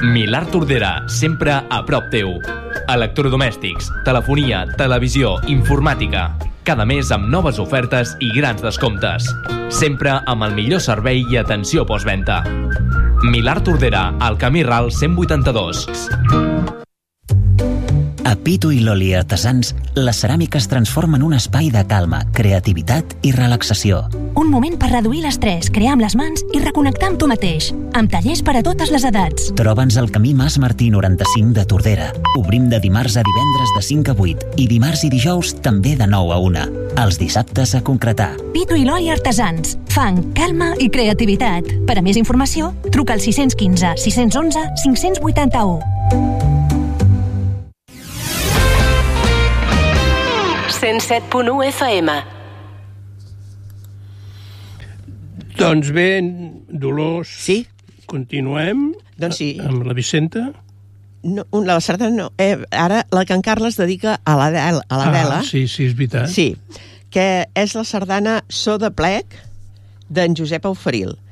Milà Tordera, sempre a prop teu. Electrodomèstics, telefonia, televisió, informàtica. Cada mes amb noves ofertes i grans descomptes. Sempre amb el millor servei i atenció postventa. Milà Tordera, al Camí Ral 182. A Pitu i Loli Artesans, la ceràmica es transforma en un espai de calma, creativitat i relaxació. Un moment per reduir l'estrès, crear amb les mans i reconnectar amb tu mateix. Amb tallers per a totes les edats. Troba'ns al camí Mas Martí 95 de Tordera. Obrim de dimarts a divendres de 5 a 8 i dimarts i dijous també de 9 a 1. Els dissabtes a concretar. Pitu i Loli Artesans. Fang, calma i creativitat. Per a més informació, truca al 615 611 581. 107.1 FM. Doncs bé, Dolors, sí? Continuem doncs sí. Amb la Vicenta. No, la sardana no. Ara la que en Carles dedica a l'Adela. Sí, és veritat. Sí, que és la sardana So de Plec d'en Josep Auferil.